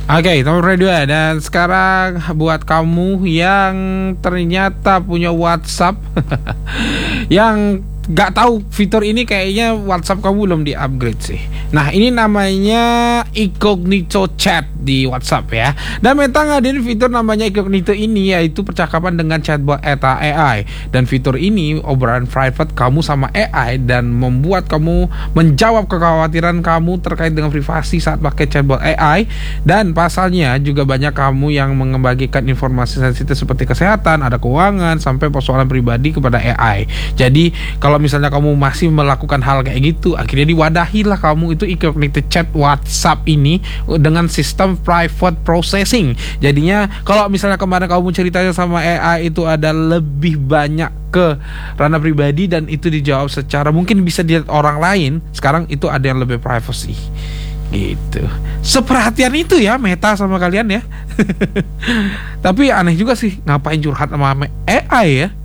Oke, nomor 2. Dan sekarang buat kamu yang ternyata punya WhatsApp yang gak tahu fitur ini, kayaknya WhatsApp kamu belum di-upgrade sih. Nah, ini namanya Incognito Chat di WhatsApp ya. Dan Meta ngadain fitur namanya Incognito ini, yaitu percakapan dengan chatbot Eta AI. Dan fitur ini obrolan private kamu sama AI dan membuat kamu menjawab kekhawatiran kamu terkait dengan privasi saat pakai chatbot AI. Dan pasalnya juga banyak kamu yang membagikan informasi sensitif seperti kesehatan, ada keuangan, sampai persoalan pribadi kepada AI. Jadi kalau misalnya kamu masih melakukan hal kayak gitu, akhirnya diwadahilah kamu itu Incognito Chat WhatsApp ini dengan sistem private processing. Jadinya kalau misalnya kemarin kamu ceritanya sama AI itu ada lebih banyak ke ranah pribadi dan itu dijawab secara mungkin bisa dilihat orang lain, sekarang itu ada yang lebih privacy gitu. Seperhatian itu ya Meta sama kalian ya. Tapi aneh juga sih, ngapain curhat sama AI ya.